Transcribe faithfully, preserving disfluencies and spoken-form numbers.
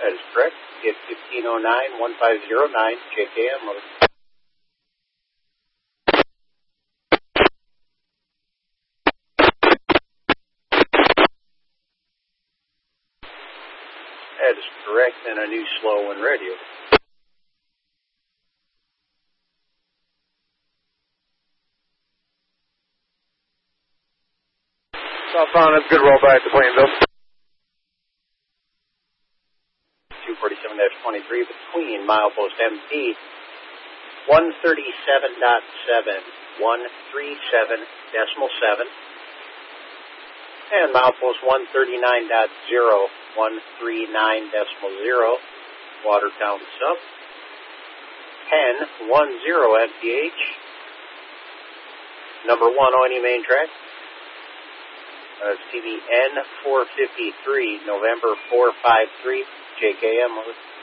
That is correct. Get fifteen oh nine, one five zero nine, J K M. Over. That is correct, and a new slow when ready. Southbound, it's good roll back to Plainville. two forty-seven dash twenty-three between milepost M P one thirty-seven point seven, one thirty-seven decimal seven, and milepost one thirty-nine point zero, one thirty-nine decimal zero, Watertown sub, ten ten F T H, number one on your main track. Uh, T V N four fifty-three, November four five three, J K M.